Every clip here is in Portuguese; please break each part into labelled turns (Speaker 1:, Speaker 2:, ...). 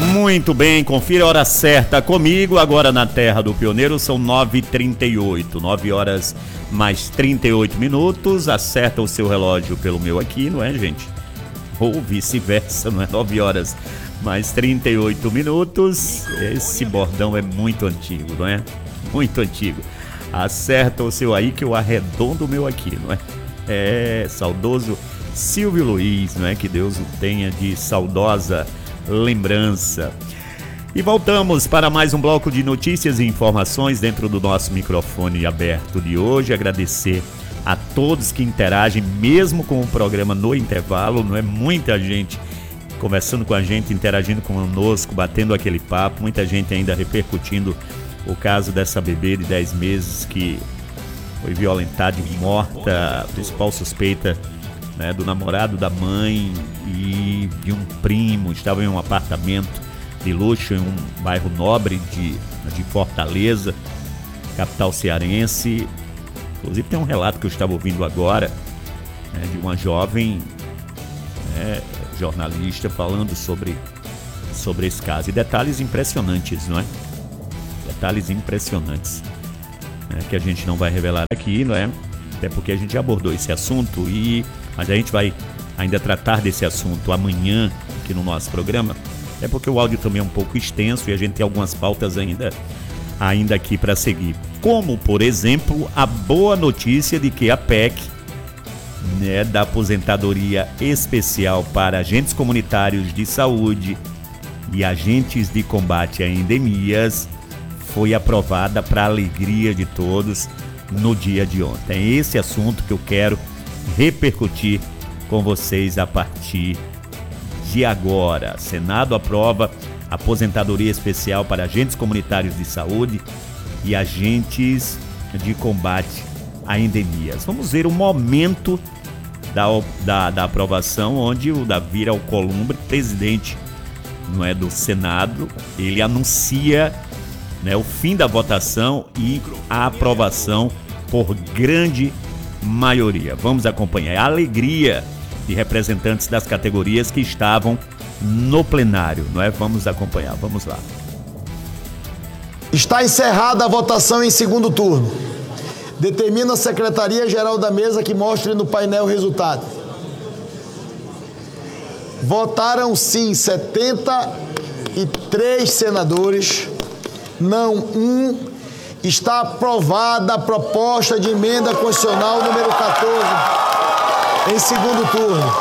Speaker 1: Muito bem, confira a hora certa comigo, agora na Terra do Pioneiro são 9h38, 9 horas mais 38 minutos, acerta o seu relógio pelo meu aqui, não é, gente? Ou vice-versa, não é? 9 horas mais 38 minutos, esse bordão é muito antigo, não é? Muito antigo. Acerta o seu aí que eu arredondo o meu aqui, não é? É, saudoso Silvio Luiz, não é? Que Deus o tenha de saudosa lembrança. E voltamos para mais um bloco de notícias e informações dentro do nosso microfone aberto de hoje. Agradecer a todos que interagem, mesmo com o programa no intervalo, não é? Muita gente conversando com a gente, interagindo conosco, batendo aquele papo, muita gente ainda repercutindo o caso dessa bebê de 10 meses que foi violentada e morta, a principal suspeita, né, do namorado da mãe e de um primo. Estava em um apartamento de luxo em um bairro nobre de Fortaleza, capital cearense. Inclusive tem um relato que eu estava ouvindo agora, né, de uma jovem, né, jornalista falando sobre esse caso. E detalhes impressionantes, não é? Detalhes impressionantes, né, que a gente não vai revelar aqui, não é? Até porque a gente já abordou esse assunto, mas a gente vai ainda tratar desse assunto amanhã aqui no nosso programa. É porque o áudio também é um pouco extenso e a gente tem algumas pautas ainda aqui para seguir. Como, por exemplo, a boa notícia de que a PEC, né, da aposentadoria especial para agentes comunitários de saúde e agentes de combate a endemias foi aprovada para a alegria de todos no dia de ontem. É esse assunto que eu quero repercutir com vocês a partir de agora. Senado aprova aposentadoria especial para agentes comunitários de saúde e agentes de combate a endemias. Vamos ver o momento da aprovação, onde o Davi Alcolumbre, presidente, não é, do Senado, ele anuncia, né, o fim da votação e a aprovação por grande maioria. Vamos acompanhar a alegria de representantes das categorias que estavam no plenário, não é? Vamos acompanhar, vamos lá.
Speaker 2: Está encerrada a votação em segundo turno. Determina a Secretaria-Geral da Mesa que mostre no painel o resultado. Votaram sim 73 senadores, não 1. Está aprovada a proposta de emenda constitucional número 14 em segundo turno.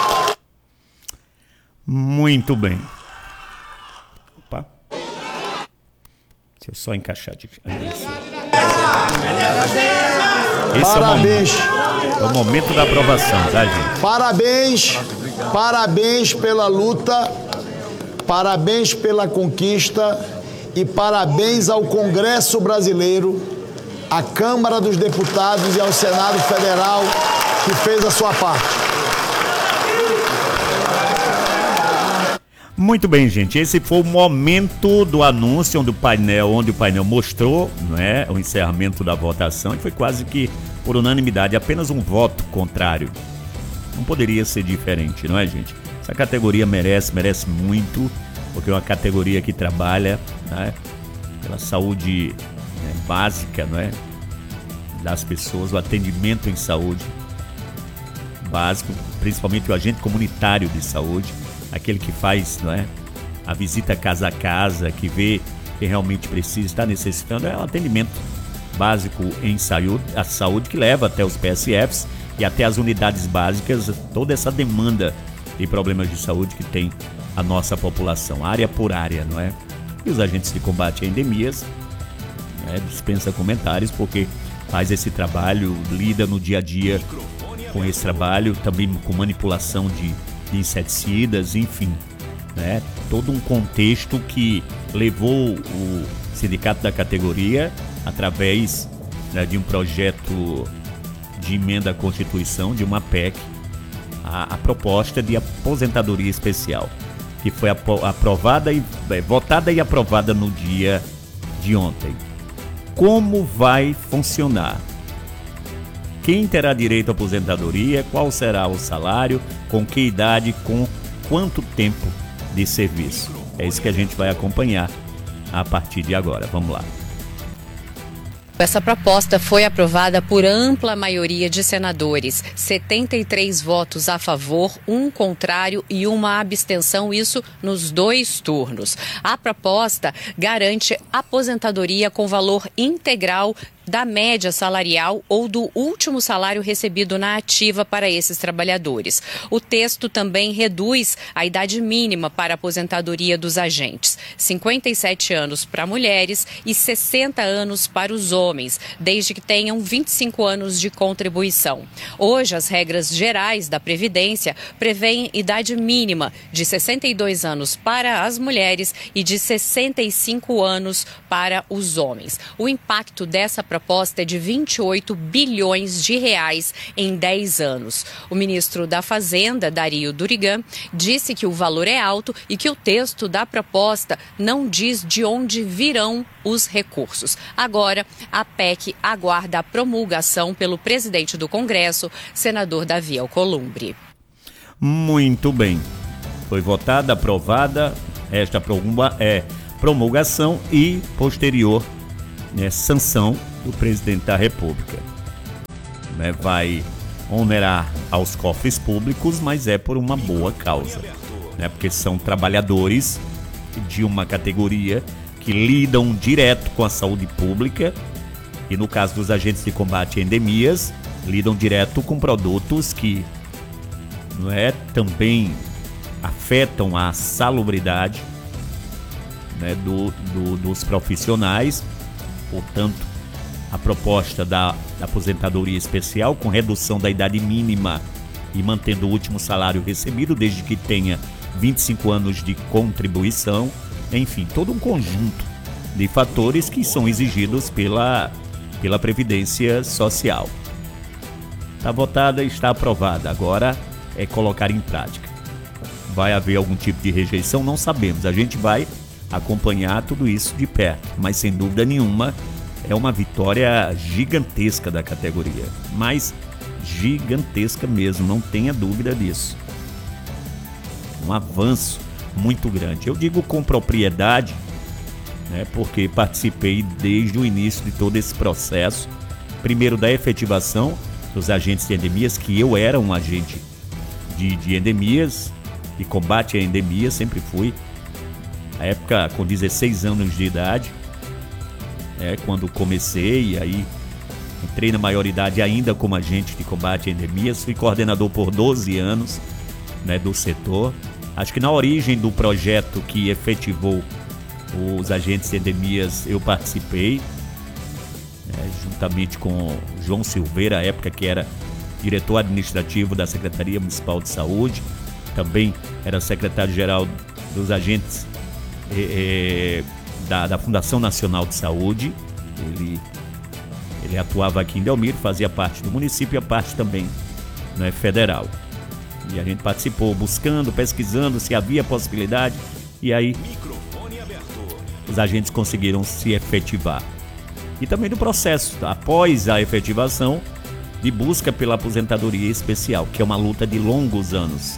Speaker 1: Muito bem. Opa. Deixa eu só encaixar de...
Speaker 2: Parabéns.
Speaker 1: É o momento da aprovação, tá, gente?
Speaker 2: Parabéns pela luta, parabéns pela conquista e parabéns ao Congresso Brasileiro, à Câmara dos Deputados e ao Senado Federal que fez a sua parte.
Speaker 1: Muito bem, gente. Esse foi o momento do anúncio onde o painel mostrou, não é, o encerramento da votação, e foi quase que por unanimidade, apenas um voto contrário. Não poderia ser diferente, não é, gente? Essa categoria merece muito, porque é uma categoria que trabalha, né, pela saúde, né, básica, não é, das pessoas, o atendimento em saúde básico, principalmente o agente comunitário de saúde, aquele que faz, não é, a visita casa a casa, que vê quem realmente precisa, está necessitando, é um atendimento básico em saúde, a saúde que leva até os PSFs e até as unidades básicas, toda essa demanda de problemas de saúde que tem a nossa população, área por área, não é? E os agentes de combate a endemias, né, dispensa comentários, porque faz esse trabalho, lida no dia a dia com esse trabalho, também com manipulação de inseticidas, enfim, né? Todo um contexto que levou o sindicato da categoria, através, né, de um projeto de emenda à Constituição, de uma PEC, a proposta de aposentadoria especial, que foi aprovada votada e aprovada no dia de ontem. Como vai funcionar? Quem terá direito à aposentadoria? Qual será o salário? Com que idade? Com quanto tempo de serviço? É isso que a gente vai acompanhar a partir de agora. Vamos lá.
Speaker 3: Essa proposta foi aprovada por ampla maioria de senadores, 73 votos a favor, 1 contrário e 1 abstenção, isso nos 2 turnos. A proposta garante aposentadoria com valor integral da média salarial ou do último salário recebido na ativa para esses trabalhadores. O texto também reduz a idade mínima para a aposentadoria dos agentes, 57 anos para mulheres e 60 anos para os homens, desde que tenham 25 anos de contribuição. Hoje, as regras gerais da Previdência prevêem idade mínima de 62 anos para as mulheres e de 65 anos para os homens. O impacto dessa proposta é de 28 bilhões de reais em 10 anos. O ministro da Fazenda, Dario Durigan, disse que o valor é alto e que o texto da proposta não diz de onde virão os recursos. Agora, a PEC aguarda a promulgação pelo presidente do Congresso, senador Davi Alcolumbre.
Speaker 1: Muito bem. Foi votada, aprovada esta promulgação e posterior sanção do presidente da República. Vai onerar aos cofres públicos, mas é por uma boa causa, porque são trabalhadores de uma categoria que lidam direto com a saúde pública e, no caso dos agentes de combate a endemias, lidam direto com produtos que também afetam a salubridade dos profissionais. Portanto, a proposta da aposentadoria especial com redução da idade mínima e mantendo o último salário recebido desde que tenha 25 anos de contribuição, enfim, todo um conjunto de fatores que são exigidos pela Previdência Social. Está votada e está aprovada, agora é colocar em prática. Vai haver algum tipo de rejeição? Não sabemos, a gente vai acompanhar tudo isso de perto, mas sem dúvida nenhuma é uma vitória gigantesca da categoria, mas gigantesca mesmo, não tenha dúvida disso. Um avanço muito grande. Eu digo com propriedade, porque participei desde o início de todo esse processo, primeiro da efetivação dos agentes de endemias, que eu era um agente de endemias, de combate a endemias, sempre fui. Na época, com 16 anos de idade, quando comecei, aí entrei na maioridade ainda como agente de combate a endemias, fui coordenador por 12 anos do setor. Acho que na origem do projeto que efetivou os agentes de endemias eu participei, juntamente com João Silveira, à época que era diretor administrativo da Secretaria Municipal de Saúde, também era secretário-geral dos agentes da Fundação Nacional de Saúde. Ele atuava aqui em Delmiro, fazia parte do município e a parte também federal. E a gente participou buscando, pesquisando se havia possibilidade, e aí os agentes conseguiram se efetivar. E também do processo, após a efetivação, de busca pela aposentadoria especial, que é uma luta de longos anos,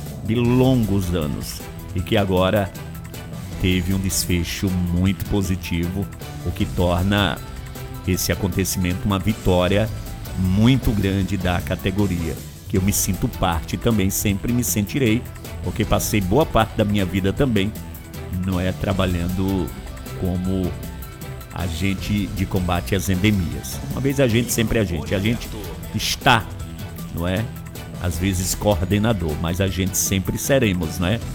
Speaker 1: e que agora teve um desfecho muito positivo, o que torna esse acontecimento uma vitória muito grande da categoria, que eu me sinto parte também, sempre me sentirei, porque passei boa parte da minha vida também, trabalhando como agente de combate às endemias. Uma vez agente, sempre agente. A gente está, às vezes coordenador, mas a gente sempre seremos,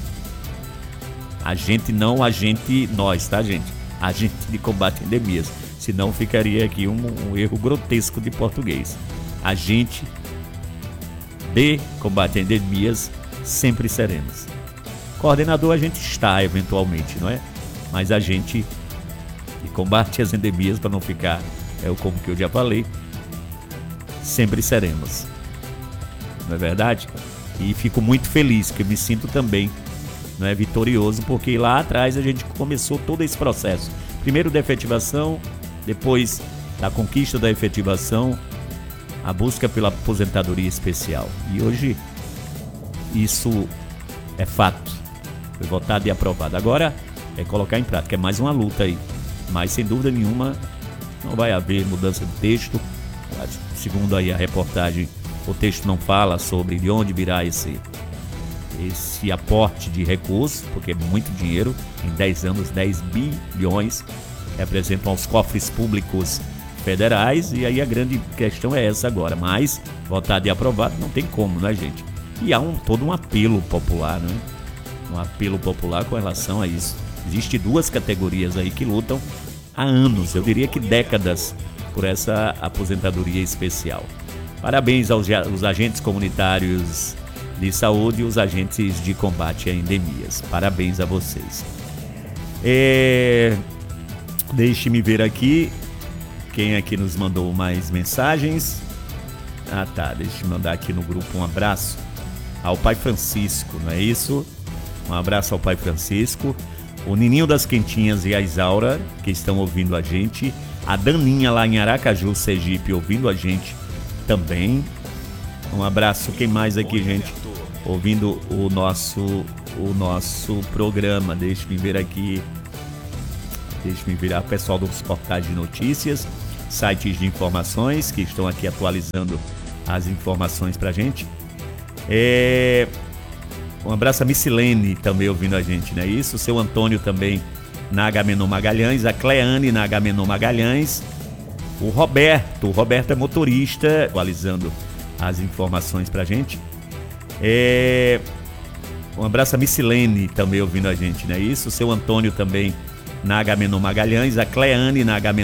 Speaker 1: Agente não, agente nós, tá, gente? Agente de combate a endemias. Senão ficaria aqui um erro grotesco de português. Agente de combate a endemias sempre seremos. Coordenador a gente está eventualmente, Mas agente de combate às endemias, para não ficar, como que eu já falei, sempre seremos. Não é verdade? E fico muito feliz, que eu me sinto também vitorioso, porque lá atrás a gente começou todo esse processo. Primeiro da efetivação, depois da conquista da efetivação, a busca pela aposentadoria especial. E hoje isso é fato. Foi votado e aprovado. Agora é colocar em prática. É mais uma luta aí. Mas, sem dúvida nenhuma, não vai haver mudança de texto. Segundo aí a reportagem, o texto não fala sobre de onde virá esse aporte de recursos, porque é muito dinheiro. Em 10 anos, 10 bilhões representam aos cofres públicos federais. E aí a grande questão é essa agora. Mas, votado e aprovado, não tem como, né, gente? E há todo um apelo popular, né? Um apelo popular com relação a isso. Existem 2 categorias aí que lutam há anos, eu diria que décadas, por essa aposentadoria especial. Parabéns aos agentes comunitários de saúde e os agentes de combate a endemias. Parabéns a vocês. Deixe-me ver aqui quem aqui nos mandou mais mensagens. Deixa eu mandar aqui no grupo um abraço ao Pai Francisco, não é isso? Um abraço ao Pai Francisco, o Nininho das Quentinhas e a Isaura, que estão ouvindo a gente, a Daninha lá em Aracaju, Sergipe, ouvindo a gente também. Um abraço, quem mais aqui, gente, ouvindo o nosso programa. Deixa-me ver aqui, o pessoal dos portais de notícias, sites de informações, que estão aqui atualizando as informações pra gente. Um abraço a Missilene também ouvindo a gente, não é isso? O seu Antônio também na Agamenon Magalhães, a Cleane na Agamenon Magalhães, o Roberto é motorista, atualizando as informações pra gente. Um abraço a Missilene também ouvindo a gente, não é isso? O seu Antônio também na Agamenon Magalhães, a Cleane na Agamenon